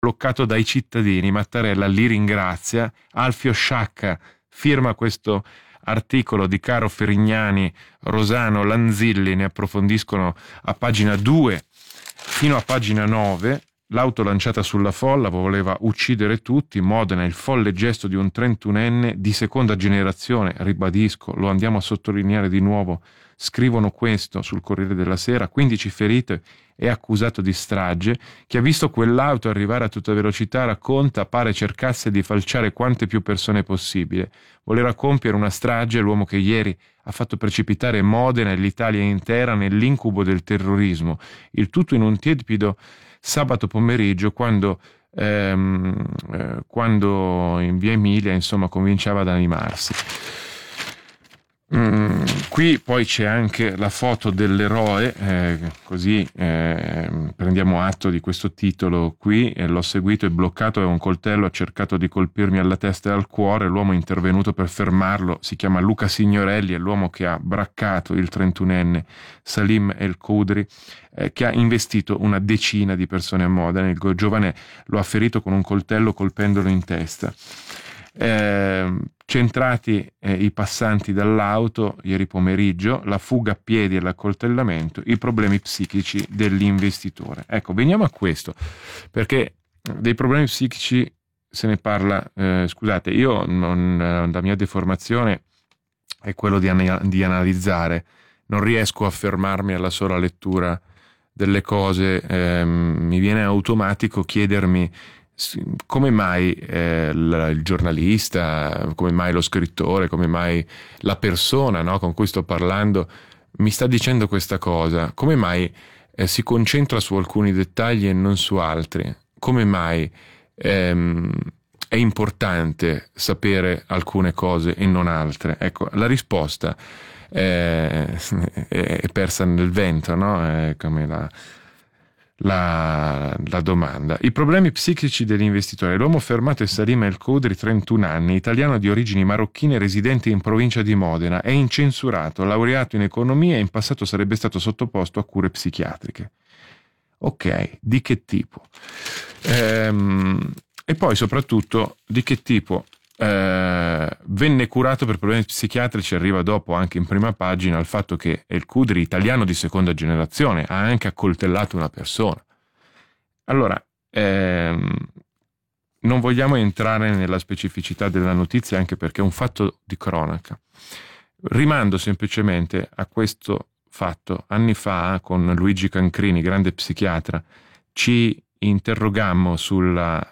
bloccato dai cittadini. Mattarella li ringrazia. Alfio Sciacca firma questo articolo di Caro Ferignani, Rosano, Lanzilli, ne approfondiscono a pagina 2 fino a pagina 9. L'auto lanciata sulla folla voleva uccidere tutti. Modena, il folle gesto di un 31enne di seconda generazione, ribadisco, lo andiamo a sottolineare di nuovo. Scrivono questo sul Corriere della Sera: 15 ferite e accusato di strage. Chi ha visto quell'auto arrivare a tutta velocità racconta pare cercasse di falciare quante più persone possibile. Voleva compiere una strage l'uomo che ieri ha fatto precipitare Modena e l'Italia intera nell'incubo del terrorismo. Il tutto in un tiepido sabato pomeriggio, quando in via Emilia, insomma, cominciava ad animarsi. Qui poi c'è anche la foto dell'eroe, così prendiamo atto di questo titolo qui. L'ho seguito e bloccato, è un coltello, ha cercato di colpirmi alla testa e al cuore. L'uomo intervenuto per fermarlo si chiama Luca Signorelli, è l'uomo che ha braccato il 31enne Salim El Khoudry, che ha investito una decina di persone a Modena. Il giovane lo ha ferito con un coltello colpendolo in testa. Centrati i passanti dall'auto ieri pomeriggio, la fuga a piedi e l'accoltellamento, i problemi psichici dell'investitore. Ecco, veniamo a questo, perché dei problemi psichici se ne parla, scusate, io la mia deformazione è quello di analizzare, non riesco a fermarmi alla sola lettura delle cose, mi viene automatico chiedermi come mai il giornalista, come mai lo scrittore, come mai la persona, no, con cui sto parlando mi sta dicendo questa cosa, come mai si concentra su alcuni dettagli e non su altri, come mai è importante sapere alcune cose e non altre. Ecco, la risposta è persa nel vento, no? È come la domanda. I problemi psichici dell'investitore. L'uomo fermato è Salim El Khoudry, 31 anni, italiano di origini marocchine, residente in provincia di Modena. È incensurato, laureato in economia e in passato sarebbe stato sottoposto a cure psichiatriche. Ok, di che tipo? E poi soprattutto di che tipo venne curato per problemi psichiatrici. Arriva dopo anche in prima pagina il fatto che El Khoudry, italiano di seconda generazione, ha anche accoltellato una persona. Allora, non vogliamo entrare nella specificità della notizia, anche perché è un fatto di cronaca. Rimando semplicemente a questo fatto. Anni fa, con Luigi Cancrini, grande psichiatra, ci interrogammo sulla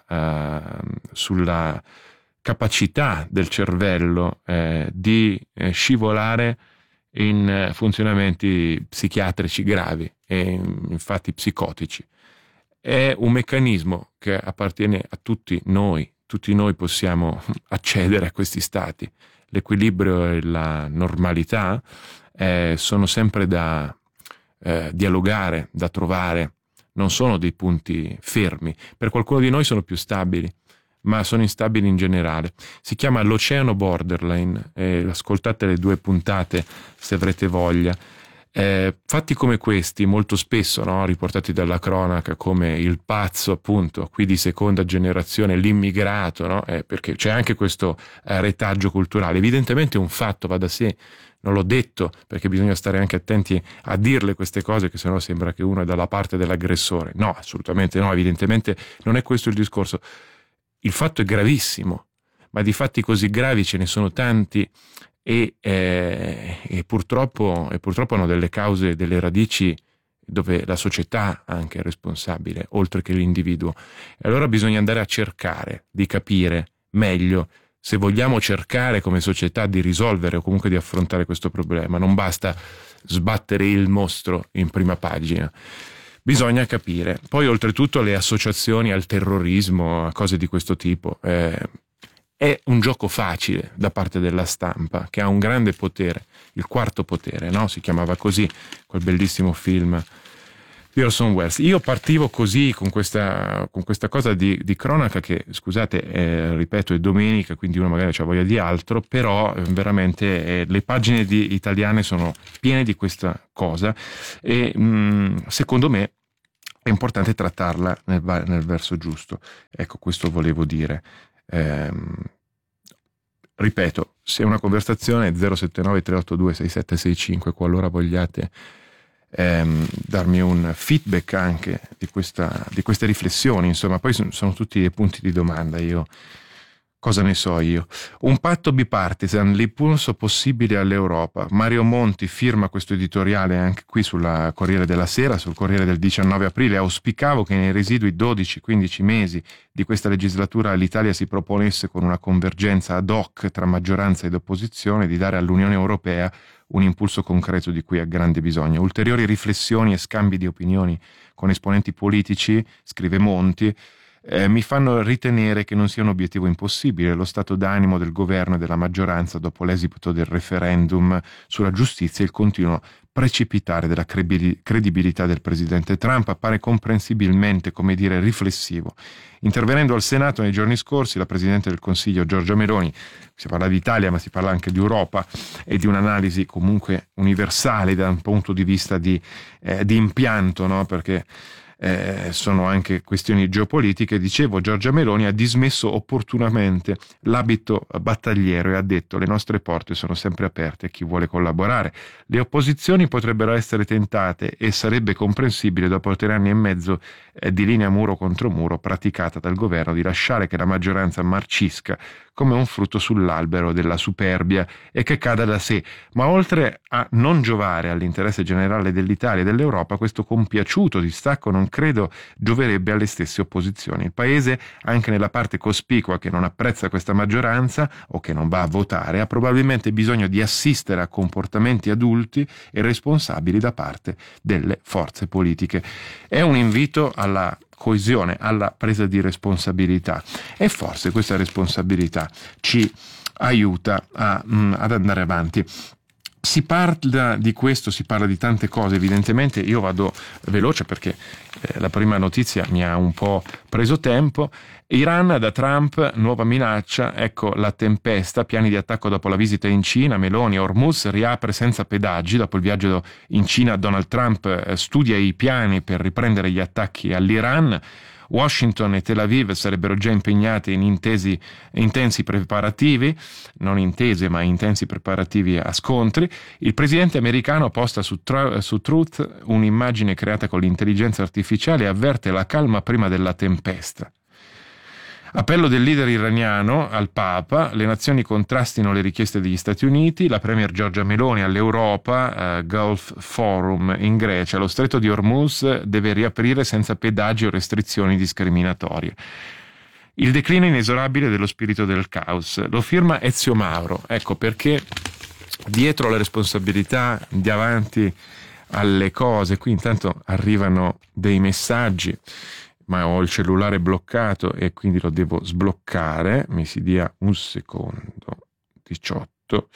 capacità del cervello di scivolare in funzionamenti psichiatrici gravi e infatti psicotici. È un meccanismo che appartiene a tutti noi possiamo accedere a questi stati. L'equilibrio e la normalità sono sempre da dialogare, da trovare, non sono dei punti fermi. Per qualcuno di noi sono più stabili, ma sono instabili in generale. Si chiama L'Oceano Borderline, ascoltate le 2 puntate se avrete voglia. Fatti come questi, molto spesso, no, riportati dalla cronaca come il pazzo, appunto, qui di seconda generazione, l'immigrato, no? Perché c'è anche questo retaggio culturale. Evidentemente è un fatto, va da sé, non l'ho detto perché bisogna stare anche attenti a dirle queste cose, che sennò sembra che uno è dalla parte dell'aggressore. No, assolutamente no, evidentemente non è questo il discorso. Il fatto è gravissimo, ma di fatti così gravi ce ne sono tanti e purtroppo hanno delle cause, delle radici dove la società anche è responsabile, oltre che l'individuo. E allora bisogna andare a cercare di capire meglio, se vogliamo cercare come società di risolvere o comunque di affrontare questo problema. Non basta sbattere il mostro in prima pagina. Bisogna capire. Poi oltretutto le associazioni al terrorismo, a cose di questo tipo, è un gioco facile da parte della stampa, che ha un grande potere, il quarto potere, no? Si chiamava così quel bellissimo film di Orson Welles. Io partivo così con questa cosa di cronaca che, scusate, ripeto, è domenica, quindi uno magari c'ha voglia di altro, però veramente le pagine italiane sono piene di questa cosa e secondo me è importante trattarla nel verso giusto. Ecco, questo volevo dire. Ripeto, se una conversazione è 079 382 6765, qualora vogliate darmi un feedback anche di queste riflessioni, insomma, poi sono tutti dei punti di domanda, io cosa ne so io. Un patto bipartisan, l'impulso possibile all'Europa. Mario Monti firma questo editoriale anche qui sulla Corriere della Sera, sul Corriere del 19 aprile. Auspicavo che nei residui 12-15 mesi di questa legislatura l'Italia si proponesse con una convergenza ad hoc tra maggioranza ed opposizione di dare all'Unione Europea un impulso concreto di cui ha grande bisogno. Ulteriori riflessioni e scambi di opinioni con esponenti politici, scrive Monti, mi fanno ritenere che non sia un obiettivo impossibile. Lo stato d'animo del governo e della maggioranza dopo l'esito del referendum sulla giustizia e il continuo precipitare della credibilità del presidente Trump appare comprensibilmente, come dire, riflessivo. Intervenendo al Senato nei giorni scorsi, la Presidente del Consiglio Giorgia Meloni, si parla di Italia ma si parla anche di Europa e di un'analisi comunque universale da un punto di vista di impianto, no? Perché sono anche questioni geopolitiche. Dicevo, Giorgia Meloni ha dismesso opportunamente l'abito battagliero e ha detto: le nostre porte sono sempre aperte a chi vuole collaborare. Le opposizioni potrebbero essere tentate e sarebbe comprensibile dopo 3 anni e mezzo di linea muro contro muro praticata dal governo di lasciare che la maggioranza marcisca come un frutto sull'albero della superbia e che cada da sé. Ma oltre a non giovare all'interesse generale dell'Italia e dell'Europa, questo compiaciuto distacco non credo gioverebbe alle stesse opposizioni. Il Paese, anche nella parte cospicua che non apprezza questa maggioranza o che non va a votare, ha probabilmente bisogno di assistere a comportamenti adulti e responsabili da parte delle forze politiche. È un invito alla coesione, alla presa di responsabilità, e forse questa responsabilità ci aiuta ad andare avanti. Si parla di questo, si parla di tante cose, evidentemente io vado veloce perché la prima notizia mi ha un po' preso tempo. Iran da Trump, nuova minaccia, ecco la tempesta, piani di attacco dopo la visita in Cina, Meloni, Hormuz riapre senza pedaggi, dopo il viaggio in Cina Donald Trump studia i piani per riprendere gli attacchi all'Iran. Washington e Tel Aviv sarebbero già impegnate in intensi preparativi, non intese ma intensi preparativi a scontri. Il presidente americano posta su Truth un'immagine creata con l'intelligenza artificiale e avverte la calma prima della tempesta. Appello del leader iraniano al Papa, le nazioni contrastino le richieste degli Stati Uniti, la premier Giorgia Meloni all'Europa, Gulf Forum in Grecia, lo stretto di Hormuz deve riaprire senza pedaggi o restrizioni discriminatorie. Il declino inesorabile dello spirito del caos, lo firma Ezio Mauro, ecco perché dietro la responsabilità davanti alle cose, qui intanto arrivano dei messaggi, ma ho il cellulare bloccato e quindi lo devo sbloccare, mi si dia un secondo. 18.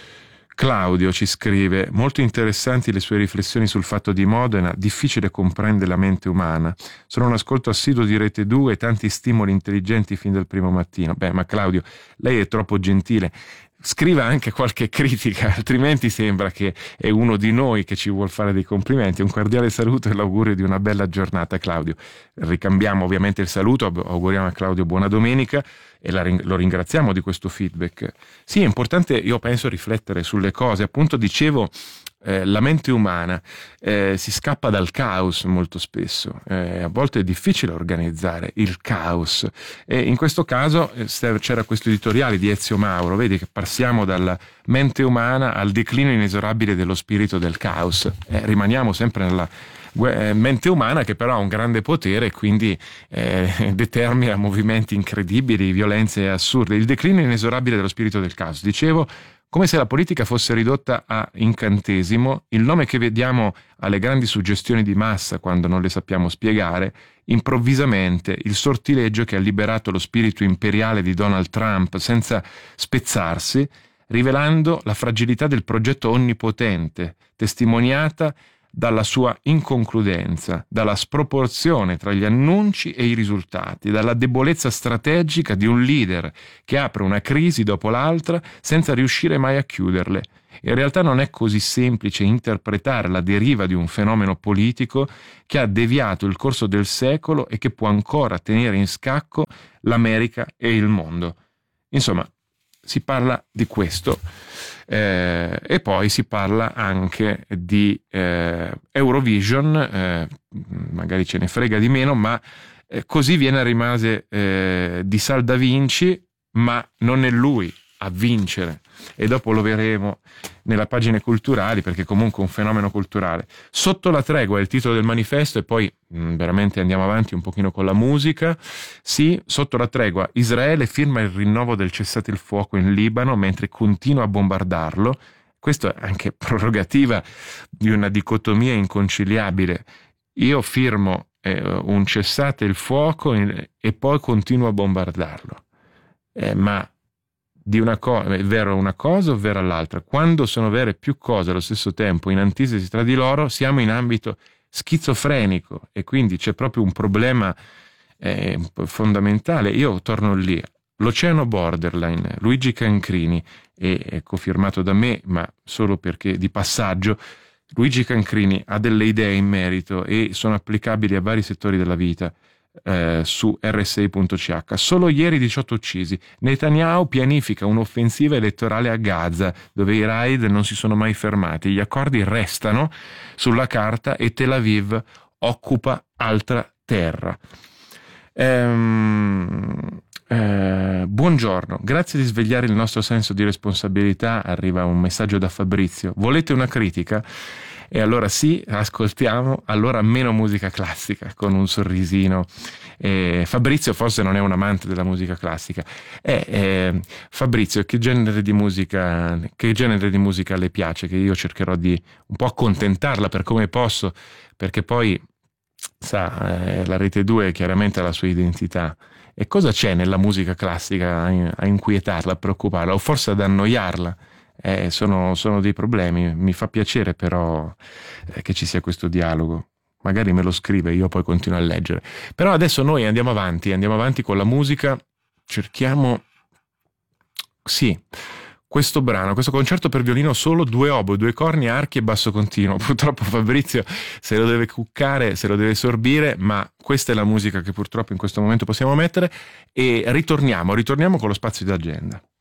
Claudio ci scrive: molto interessanti le sue riflessioni sul fatto di Modena, difficile comprendere la mente umana, sono un ascolto assiduo di Rete 2 e tanti stimoli intelligenti fin dal primo mattino. Beh, ma Claudio, lei è troppo gentile, scriva anche qualche critica, altrimenti sembra che è uno di noi che ci vuol fare dei complimenti. Un cordiale saluto e l'augurio di una bella giornata, Claudio. Ricambiamo ovviamente il saluto, auguriamo a Claudio buona domenica e lo ringraziamo di questo feedback. Sì, è importante, io penso, riflettere sulle cose. Appunto dicevo, la mente umana si scappa dal caos molto spesso, a volte è difficile organizzare il caos, e in questo caso c'era questo editoriale di Ezio Mauro, vedi che passiamo dalla mente umana al declino inesorabile dello spirito del caos, rimaniamo sempre nella mente umana, che però ha un grande potere e quindi determina movimenti incredibili, violenze assurde. Il declino inesorabile dello spirito del caos, dicevo, come se la politica fosse ridotta a incantesimo, il nome che vediamo alle grandi suggestioni di massa quando non le sappiamo spiegare, improvvisamente il sortileggio che ha liberato lo spirito imperiale di Donald Trump senza spezzarsi, rivelando la fragilità del progetto onnipotente, testimoniata dalla sua inconcludenza, dalla sproporzione tra gli annunci e i risultati, dalla debolezza strategica di un leader che apre una crisi dopo l'altra senza riuscire mai a chiuderle. In realtà non è così semplice interpretare la deriva di un fenomeno politico che ha deviato il corso del secolo e che può ancora tenere in scacco l'America e il mondo. Insomma, si parla di questo. E poi si parla anche di Eurovision, magari ce ne frega di meno, ma così viene rimase di Salda Vinci, ma non è lui a vincere, e dopo lo vedremo nelle pagine culturali, perché comunque è un fenomeno culturale. Sotto la tregua è il titolo del manifesto, e poi veramente andiamo avanti un pochino con la musica. Sì, sotto la tregua Israele firma il rinnovo del cessate il fuoco in Libano mentre continua a bombardarlo. Questo è anche prerogativa di una dicotomia inconciliabile. Io firmo un cessate il fuoco e poi continuo a bombardarlo, ma di una è vero una cosa o vera l'altra? Quando sono vere più cose allo stesso tempo, in antitesi tra di loro, siamo in ambito schizofrenico, e quindi c'è proprio un problema fondamentale. Io torno lì, l'Oceano Borderline, Luigi Cancrini, è cofirmato da me, ma solo perché di passaggio. Luigi Cancrini ha delle idee in merito e sono applicabili a vari settori della vita. Su RSI.ch. Solo ieri 18 uccisi. Netanyahu pianifica un'offensiva elettorale a Gaza, dove i raid non si sono mai fermati. Gli accordi restano sulla carta e Tel Aviv occupa altra terra. Buongiorno, grazie di svegliare il nostro senso di responsabilità. Arriva un messaggio da Fabrizio. Volete una critica? E allora sì, ascoltiamo, allora meno musica classica, con un sorrisino. Fabrizio forse non è un amante della musica classica. Fabrizio, che genere di musica le piace? Che io cercherò di un po' accontentarla per come posso, perché poi, sa, la Rete 2 chiaramente ha la sua identità. E cosa c'è nella musica classica a inquietarla, a preoccuparla, o forse ad annoiarla? Sono dei problemi. Mi fa piacere però che ci sia questo dialogo. Magari me lo scrive, io poi continuo a leggere. Però adesso noi andiamo avanti con la musica. Cerchiamo, sì, questo brano, questo concerto per violino solo, 2 oboe, 2 corni, archi e basso continuo. Purtroppo Fabrizio se lo deve cuccare, se lo deve sorbire, ma questa è la musica che purtroppo in questo momento possiamo mettere. E ritorniamo con lo spazio d'agenda.